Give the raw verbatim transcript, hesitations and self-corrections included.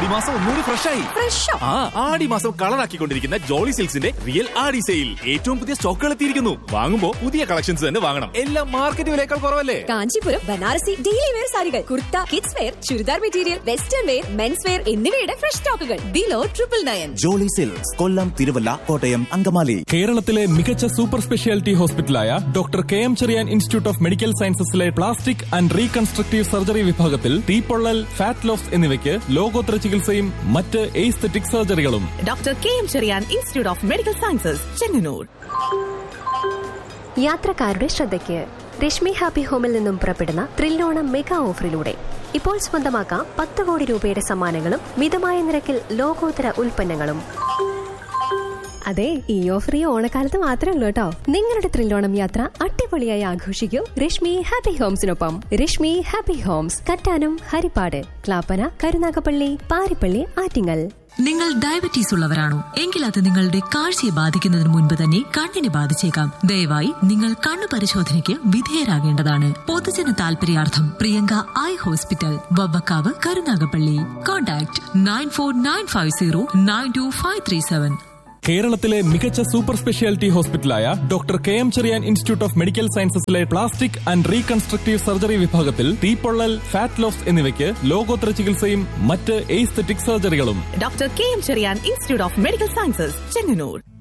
ഈ മാസം ഒന്നുകൂടി ഫ്രഷ് ആയി. ആ ആടി മാസം കളറാക്കിക്കൊണ്ടിരിക്കുന്ന ജോളി സിൽക്സിന്റെ റിയൽ ആടി സെയിൽ. ഏറ്റവും പുതിയ സ്റ്റോക്കുകൾ എത്തിയിരിക്കുന്നു. വാങ്ങുമ്പോ പുതിയ കളക്ഷൻസ് തന്നെ വാങ്ങണം. എല്ലാം മാർക്കറ്റ് വിലയേക്കാൾ കുറവല്ലേ? കാഞ്ചീപുരം ബനാറസി ഡെയിലി വെയർ സാരികൾ, kurta, kids wear, churidar material, western wear, men's wear എന്നിവയുടെ ഫ്രഷ് സ്റ്റോക്കുകൾ below triple nine. Jolly silks, കൊല്ലം, തിരുവല്ല, കോട്ടയം, അങ്കമാലി. കേരളത്തിലെ മികച്ച super speciality ഹോസ്പിറ്റലായ doctor K M Cherian institute of medical സയൻസസിലെ plastic and reconstructive surgery വിഭാഗത്തിൽ തീപ്പൊള്ളൽ, ഫാറ്റ് ലോസ് എന്നിവയ്ക്ക് ലോകോത്തര ചികിത്സയും മറ്റ് aesthetic സർജറികളും. Doctor K M Cherian institute of medical sciences, Chengannur. യാത്രക്കാരുടെ ശ്രദ്ധയ്ക്ക് രശ്മി ഹാപ്പി ഹോമിൽ നിന്നും പുറപ്പെടുന്ന ത്രില്ലോണം മെഗാ ഓഫറിലൂടെ ഇപ്പോൾ സ്വന്തമാക്കാം പത്ത് കോടി രൂപയുടെ സമ്മാനങ്ങളും മിതമായ നിരക്കിൽ ലോകോത്തര ഉൽപ്പന്നങ്ങളും. അതെ, ഈ ഓഫർ ഈ ഓണക്കാലത്ത് മാത്രമേ ഉള്ളൂ കേട്ടോ. നിങ്ങളുടെ ത്രില്ലോണം യാത്ര അടിപൊളിയായി ആഘോഷിക്കൂ Rashmi happy ഹോംസിനൊപ്പം. Rashmi happy Holmes, Kattanam, Harippad, Clappana, Karunagappally, Parippally, Attingal. നിങ്ങൾ ഡയബറ്റീസ് ഉള്ളവരാണോ? എങ്കിൽ അത് നിങ്ങളുടെ കാഴ്ചയെ ബാധിക്കുന്നതിന് മുൻപ് തന്നെ കണ്ണിനെ ബാധിച്ചേക്കാം. ദയവായി നിങ്ങൾ കണ്ണു പരിശോധനയ്ക്ക് വിധേയരാകേണ്ടതാണ്. പൊതുജന താൽപര്യാർത്ഥം Priyanka eye hospital, Vavvakkavu, Karunagappally. Contact nine four nine five zero nine to five three seven. കേരളത്തിലെ മികച്ച super speciality ഹോസ്പിറ്റലായ doctor K M Cherian institute of medical സയൻസസിലെ plastic and reconstructive surgery വിഭാഗത്തിൽ തീപ്പൊള്ളൽ, ഫാറ്റ് ലോസ് എന്നിവയ്ക്ക് ലോകോത്തര ചികിത്സയും മറ്റ് aesthetic സർജറികളും. Doctor K M Cherian institute of medical sciences, Chengannur.